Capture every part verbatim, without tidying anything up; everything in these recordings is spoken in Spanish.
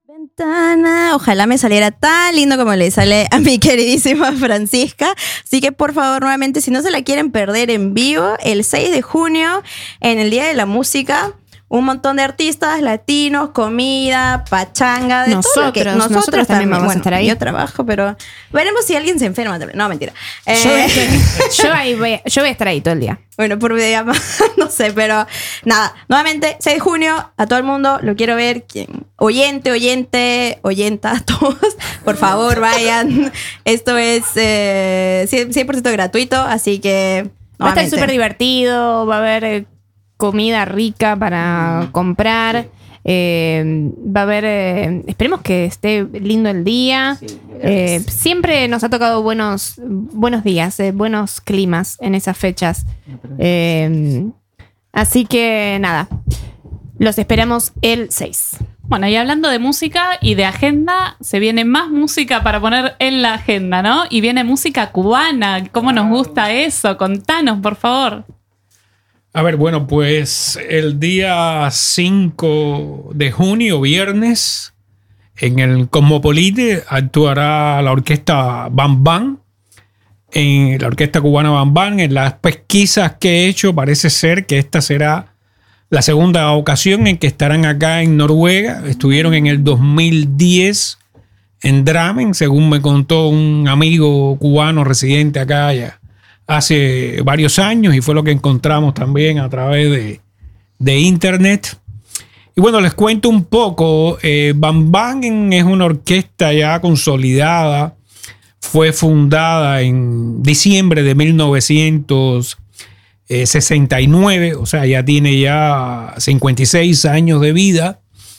Ventana, ojalá me saliera tan lindo como le sale a mi queridísima Francisca. Así que por favor, nuevamente, si no se la quieren perder en vivo, el seis de junio, en el Día de la Música, un montón de artistas latinos, comida, pachanga, de nosotros, todo lo que nosotros, nosotros también vamos bueno, a estar ahí. Yo trabajo, pero veremos si alguien se enferma también. No, mentira. Eh, Yo, voy a estar, yo, ahí voy, yo voy a estar ahí todo el día. Bueno, por videollamada, no sé, pero nada. Nuevamente, seis de junio, a todo el mundo, lo quiero ver. Quien, oyente, oyente, oyenta, todos, por favor, vayan. Esto es eh, cien por ciento gratuito, así que... Va a estar súper divertido, va a haber eh, comida rica para comprar. Eh, va a haber, eh, esperemos que esté lindo el día. Sí, eh, siempre nos ha tocado buenos, buenos días, eh, buenos climas en esas fechas. Eh, así que nada, los esperamos el seis. Bueno, y hablando de música y de agenda, se viene más música para poner en la agenda, ¿no? Y viene música cubana. ¿Cómo nos gusta eso? Contanos, por favor. A ver, bueno, pues el día cinco de junio, viernes, en el Cosmopolite actuará la orquesta Bam Bam, en la orquesta cubana Bam Bam. En las pesquisas que he hecho parece ser que esta será la segunda ocasión en que estarán acá en Noruega. Estuvieron en el dos mil diez en Drammen, según me contó un amigo cubano residente acá allá hace varios años, y fue lo que encontramos también a través de, de internet. Y bueno, les cuento un poco. eh, Bam Bam es una orquesta ya consolidada. Fue fundada en diciembre de mil novecientos sesenta y nueve, o sea, ya tiene ya cincuenta y seis años de vida,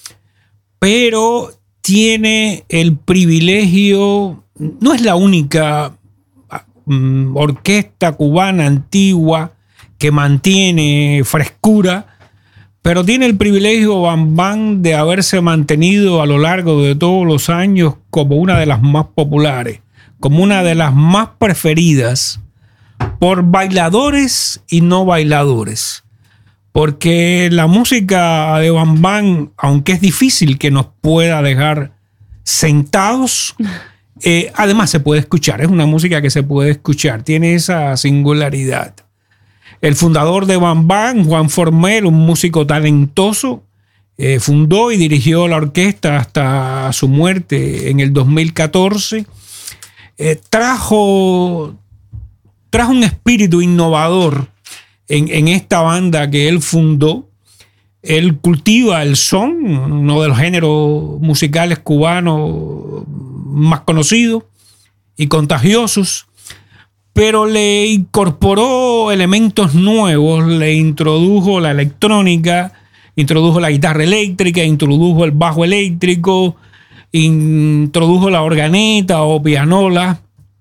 pero tiene el privilegio, no es la única orquesta cubana antigua que mantiene frescura, pero tiene el privilegio Bam Bam de haberse mantenido a lo largo de todos los años como una de las más populares, como una de las más preferidas por bailadores y no bailadores, porque la música de Bam Bam, aunque es difícil que nos pueda dejar sentados, Eh, además se puede escuchar, es una música que se puede escuchar, tiene esa singularidad. El fundador de Bam Bam, Juan Formel, un músico talentoso, eh, fundó y dirigió la orquesta hasta su muerte en el dos mil catorce. Eh, trajo, trajo un espíritu innovador en, en esta banda que él fundó. Él cultiva el son, uno de los géneros musicales cubanos más conocidos y contagiosos, pero le incorporó elementos nuevos, le introdujo la electrónica, introdujo la guitarra eléctrica, introdujo el bajo eléctrico, introdujo la organeta o pianola,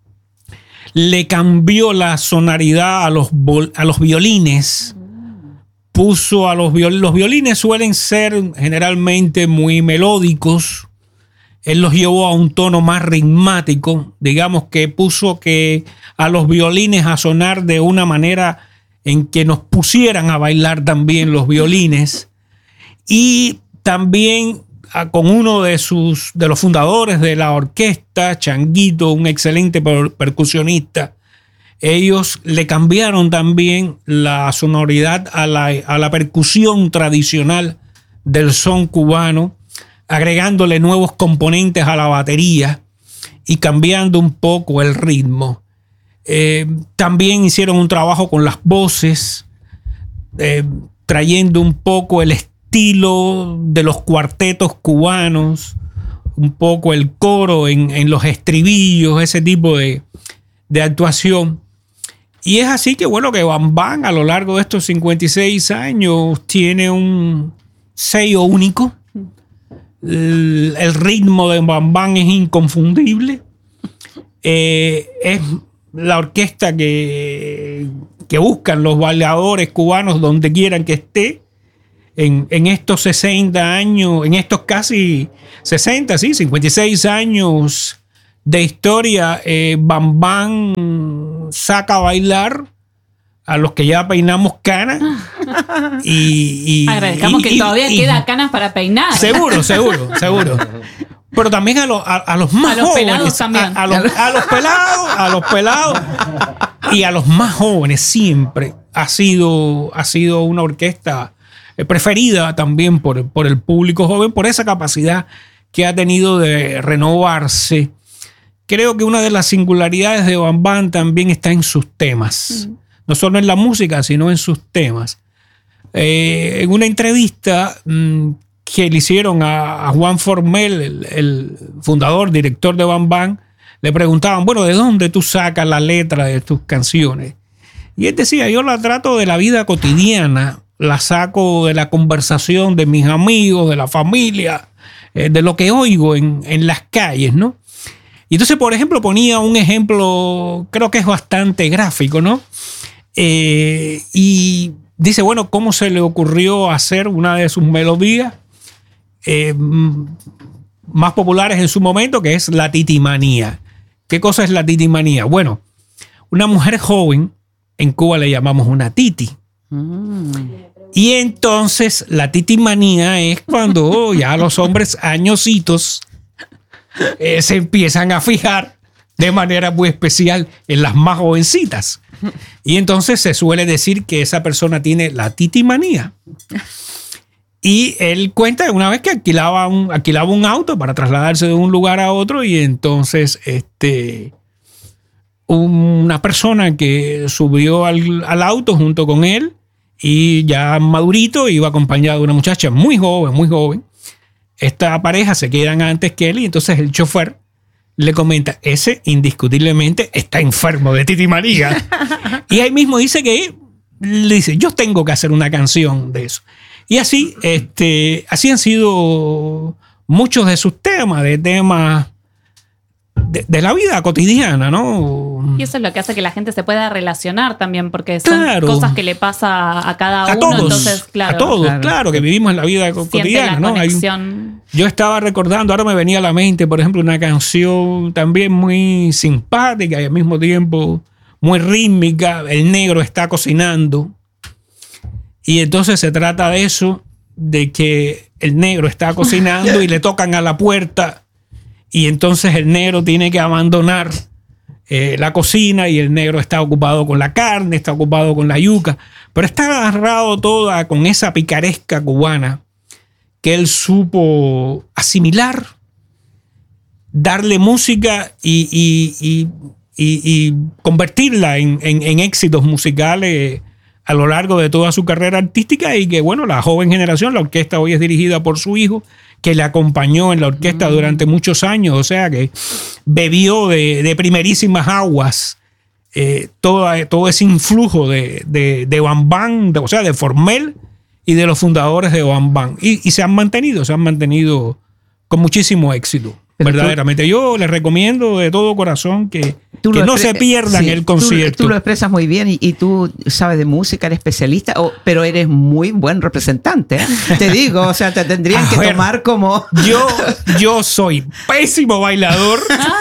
le cambió la sonoridad a los, a los violines. Puso a los violines, los violines suelen ser generalmente muy melódicos. Él los llevó a un tono más ritmático, digamos que puso que a los violines a sonar de una manera en que nos pusieran a bailar también los violines. Y también a, con uno de sus de los fundadores de la orquesta, Changuito, un excelente per, percusionista. Ellos le cambiaron también la sonoridad a la, a la percusión tradicional del son cubano, agregándole nuevos componentes a la batería y cambiando un poco el ritmo. Eh, también hicieron un trabajo con las voces, eh, trayendo un poco el estilo de los cuartetos cubanos, un poco el coro en, en los estribillos, ese tipo de, de actuación. Y es así que, bueno, que Bam Bam a lo largo de estos cincuenta y seis años tiene un sello único. El, el ritmo de Bam Bam es inconfundible. Eh, es la orquesta que, que buscan los bailadores cubanos donde quieran que esté. En, en estos sesenta años, en estos casi sesenta, sí, cincuenta y seis años de historia, eh, Bam Bam saca a bailar a los que ya peinamos canas. y, y Agradezcamos y, que y, todavía y, queda canas para peinar. Seguro, seguro, seguro. Pero también a, los a, a los más A los jóvenes. pelados también. A, a, los, a los pelados, a los pelados. Y a los más jóvenes siempre ha sido, ha sido una orquesta preferida también por, por el público joven, por esa capacidad que ha tenido de renovarse. Creo que una de las singularidades de Bam Bam también está en sus temas. Mm. No solo en la música, sino en sus temas. Eh, en una entrevista mmm, que le hicieron a, a Juan Formel, el, el fundador, director de Bam Bam, le preguntaban, bueno, ¿de dónde tú sacas la letra de tus canciones? Y él decía, yo la trato de la vida cotidiana, la saco de la conversación de mis amigos, de la familia, eh, de lo que oigo en, en las calles, ¿no? Y entonces, por ejemplo, ponía un ejemplo, creo que es bastante gráfico, ¿no? Eh, y dice, bueno, ¿cómo se le ocurrió hacer una de sus melodías eh, más populares en su momento, que es la titimanía? ¿Qué cosa es la titimanía? Bueno, una mujer joven, en Cuba le llamamos una titi. Mm. Y entonces la titimanía es cuando ya los hombres añositos eh, se empiezan a fijar de manera muy especial en las más jovencitas. Y entonces se suele decir que esa persona tiene la titimanía. Y él cuenta una vez que alquilaba un, alquilaba un auto para trasladarse de un lugar a otro y entonces este, una persona que subió al, al auto junto con él y ya madurito iba acompañado de una muchacha muy joven, muy joven. Esta pareja se quedan antes que él y entonces el chofer le comenta, ese indiscutiblemente está enfermo de titimanía. Y ahí mismo dice que, le dice, yo tengo que hacer una canción de eso. Y así, este, así han sido muchos de sus temas, de temas de, de la vida cotidiana, ¿no? Y eso es lo que hace que la gente se pueda relacionar también, porque son claro. cosas que le pasa a cada a uno. Todos, entonces, claro, a todos, claro. claro, que vivimos en la vida cotidiana, la ¿no? conexión. Hay, yo estaba recordando, ahora me venía a la mente, por ejemplo, una canción también muy simpática y al mismo tiempo muy rítmica. El negro está cocinando. Y entonces se trata de eso, de que el negro está cocinando y le tocan a la puerta y entonces el negro tiene que abandonar eh, la cocina y el negro está ocupado con la carne, está ocupado con la yuca, pero está agarrado toda con esa picaresca cubana que él supo asimilar, darle música y, y, y, y, y convertirla en, en, en éxitos musicales a lo largo de toda su carrera artística y que, bueno, la joven generación, la orquesta hoy es dirigida por su hijo, que le acompañó en la orquesta mm. durante muchos años, o sea que bebió de, de primerísimas aguas eh, todo, todo ese influjo de, de, de Bam Bam, de, o sea, de Formel y de los fundadores de Bam Bam. Y, y se han mantenido, se han mantenido con muchísimo éxito. Pero verdaderamente, tú, yo les recomiendo de todo corazón que, que no se pierdan sí, el concierto. Tú, tú lo expresas muy bien y, y tú sabes de música, eres especialista, oh, pero eres muy buen representante. ¿eh? Te digo, o sea, te tendrían a que ver, tomar como... Yo, yo soy pésimo bailador,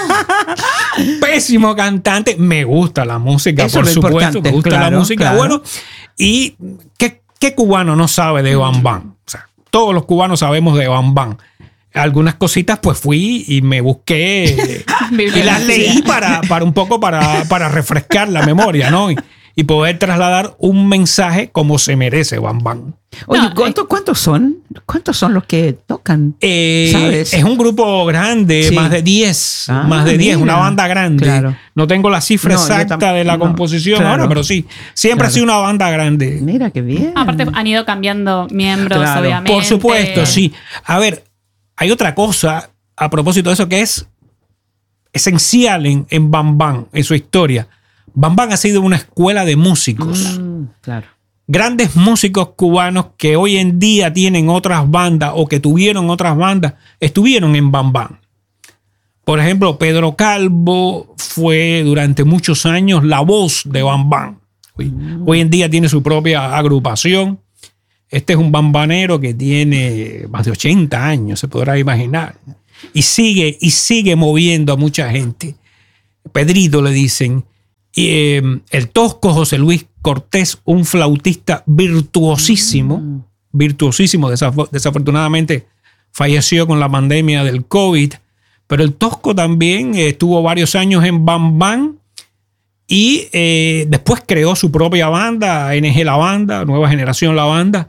pésimo cantante, me gusta la música, eso por supuesto, me gusta claro, la música, claro. Bueno, y ¿qué, qué cubano no sabe de Bam Bam? O sea, todos los cubanos sabemos de Bam Bam. Algunas cositas pues fui y me busqué y las leí para, para un poco para, para refrescar la memoria, ¿no? Y, y poder trasladar un mensaje como se merece Bam Bam. Oye, no, ¿cuántos, ¿cuántos son? ¿Cuántos son los que tocan? Eh, ¿Sabes? Es un grupo grande, sí. más de diez, ah, más de diez, una banda grande. Claro. No tengo la cifra no, exacta de la no, composición claro. ahora, pero sí, siempre claro. ha sido una banda grande. Mira qué bien. Aparte han ido cambiando miembros, claro. obviamente. Por supuesto, sí. A ver, hay otra cosa a propósito de eso que es esencial en, en Bam Bam, en su historia. Bam Bam ha sido una escuela de músicos. Mm, claro. Grandes músicos cubanos que hoy en día tienen otras bandas o que tuvieron otras bandas, estuvieron en Bam Bam. Por ejemplo, Pedro Calvo fue durante muchos años la voz de Bam Bam. Hoy, mm. hoy en día tiene su propia agrupación. Este es un bambanero que tiene más de ochenta años, se podrá imaginar. Y sigue, y sigue moviendo a mucha gente. Pedrito le dicen. Y, eh, el Tosco José Luis Cortés, un flautista virtuosísimo, mm. virtuosísimo, desaf- desafortunadamente falleció con la pandemia del COVID, pero el Tosco también eh, estuvo varios años en Bam Bam y eh, después creó su propia banda, N G La Banda, Nueva Generación La Banda,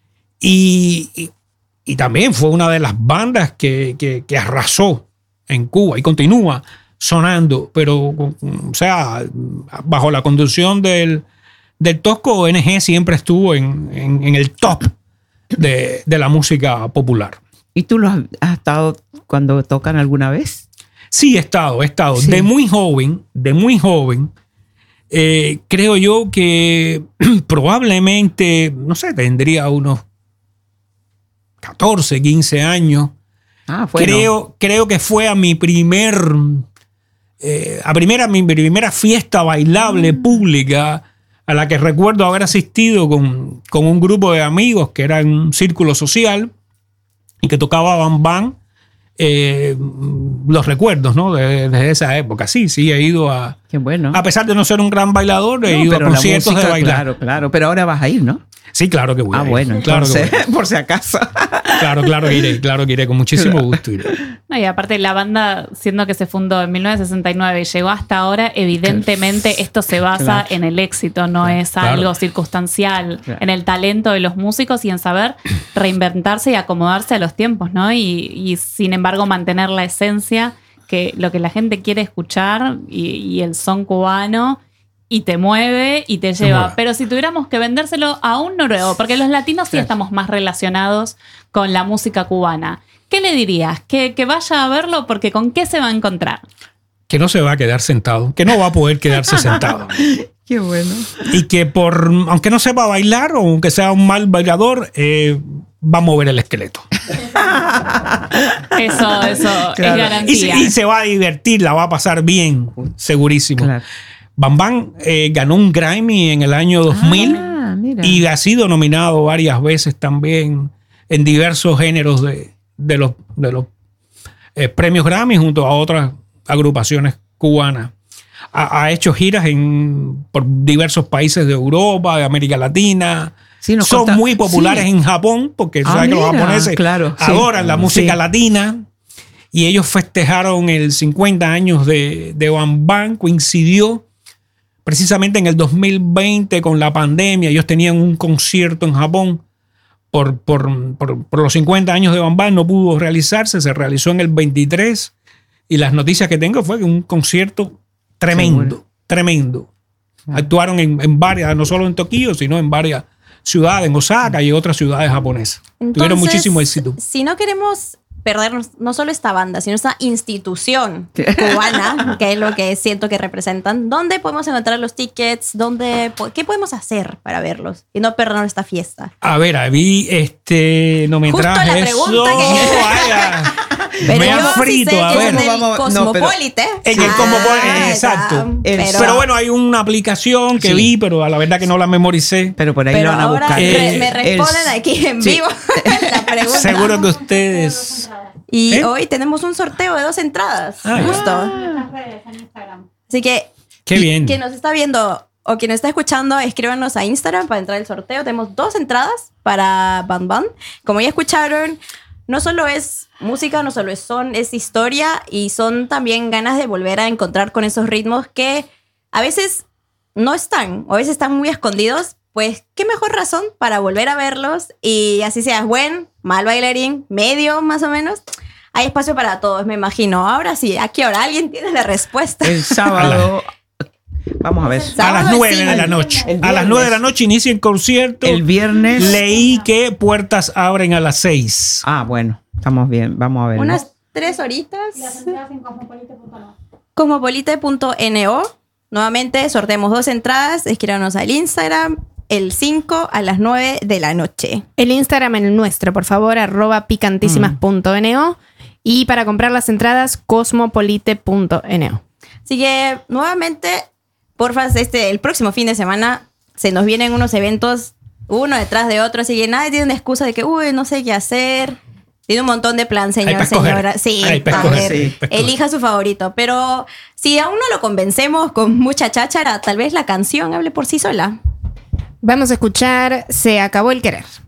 y, y, y también fue una de las bandas que, que, que arrasó en Cuba y continúa sonando, pero o sea, bajo la conducción del, del Tosco, N G siempre estuvo en, en, en el top de, de la música popular. ¿Y tú lo has, has estado cuando tocan alguna vez? Sí, he estado, he estado. Sí. De muy joven, de muy joven, eh, creo yo que probablemente, no sé, tendría unos catorce, quince años. Ah, bueno. Creo, creo que fue a mi primer, eh, a primera, mi primera fiesta bailable mm. pública, a la que recuerdo haber asistido con, con un grupo de amigos que era en un círculo social y que tocaba Bam Bam. Eh, los recuerdos, ¿no? Desde de esa época. Sí, sí, he ido a... Qué bueno. A pesar de no ser un gran bailador, he no, ido a conciertos música, de bailar. Claro, claro. Pero ahora vas a ir, ¿no? Sí, claro que voy. Ah, a ir. bueno. Claro entonces, que voy. por si acaso. Claro, claro que iré. Claro que iré. Con muchísimo gusto iré. No, y aparte la banda, siendo que se fundó en mil novecientos sesenta y nueve y llegó hasta ahora, evidentemente esto se basa claro. en el éxito, no claro. es algo claro. circunstancial, Claro. en el talento de los músicos y en saber reinventarse y acomodarse a los tiempos, ¿no? Y, y sin embargo mantener la esencia, que lo que la gente quiere escuchar y, y el son cubano, y te mueve y te lleva. mueve. Pero si tuviéramos que vendérselo a un noruego, porque los latinos sí, sí estamos más relacionados con la música cubana, ¿qué le dirías? ¿Que, que vaya a verlo? Porque ¿con qué se va a encontrar? Que no se va a quedar sentado, que no va a poder quedarse sentado. Qué bueno. Y que por, aunque no sepa bailar o aunque sea un mal bailador, eh, va a mover el esqueleto. Eso, eso Claro. es Y, garantía. se- y se va a divertir, la va a pasar bien, segurísimo. Claro. Bam Bam eh, ganó un Grammy en el año dos mil Ah, mira. y ha sido nominado varias veces también en diversos géneros de, de los, de los eh, premios Grammy junto a otras agrupaciones cubanas. Ha, ha hecho giras en, por diversos países de Europa, de América Latina. Sí, nos Son conta- muy populares sí. en Japón porque Ah, sabes que los mira, japoneses claro, sí. adoran la música Sí. latina. Y ellos festejaron el cincuenta años de, de Bam Bam. Coincidió precisamente en el dos mil veinte con la pandemia. Ellos tenían un concierto en Japón por, por, por, por los cincuenta años de Bam Bam. No pudo realizarse, se realizó en el veintitrés. Y las noticias que tengo fue que un concierto tremendo, Seguro. tremendo. Actuaron en, en varias, no solo en Tokio, sino en varias ciudades, en Osaka y otras ciudades japonesas. Tuvieron Entonces, muchísimo éxito. Si no queremos perdernos no solo esta banda, sino esta institución cubana, que es lo que siento que representan, ¿dónde podemos encontrar los tickets? ¿Dónde, po- ¿Qué podemos hacer para verlos y no perdernos esta fiesta? A ver, a mí este, no me Justo traje la eso. pregunta que- Vaya, Pero me yo han frito, sí sé a que ver. es del Vamos, vamos, no, pero- Cosmopolite. En el Ah, Cosmopolite, exacto. ya, Pero- Pero, bueno, hay una aplicación que Sí. vi, pero a la verdad que no la memoricé. Pero por ahí Pero lo van a ahora buscar. re- Eh, me responden el- aquí en sí. vivo la pregunta. Seguro que ustedes... Y ¿Eh? hoy tenemos un sorteo de dos entradas. Ah, ya. justo. Así que Qué bien. quien nos está viendo o quien nos está escuchando, escríbanos a Instagram para entrar al sorteo. Tenemos dos entradas para Bam Bam. Como ya escucharon, no solo es música, no solo es son, es historia y son también ganas de volver a encontrar con esos ritmos que a veces no están o a veces están muy escondidos. Pues qué mejor razón para volver a verlos y así seas buen, mal bailarín, medio más o menos. Hay espacio para todos, me imagino. Ahora sí, ¿a qué hora? ¿Alguien tiene la respuesta? El sábado. Vamos a ver. A las Sábado nueve sí. de la noche. El A las viernes. nueve de la noche inicia el concierto. El viernes. Leí que puertas abren a las seis. Ah, bueno. Estamos bien. Vamos a ver. Unas tres horitas. Cosmopolite punto no. Nuevamente sorteamos dos entradas. Escríbanos al Instagram el cinco a las nueve de la noche. El Instagram en el nuestro, por favor, arroba picantísimas punto no. Y para comprar las entradas, cosmopolite punto no. Así que nuevamente, porfa, este, el próximo fin de semana se nos vienen unos eventos uno detrás de otro. Así que nadie tiene una excusa de que, uy, no sé qué hacer. Tiene un montón de plan, señor, pa' escoger. señora. Sí, Hay pa' a escoger, ver, sí, pa' escoger. elija su favorito. Pero si aún no lo convencemos con mucha cháchara, tal vez la canción hable por sí sola. Vamos a escuchar Se acabó el querer.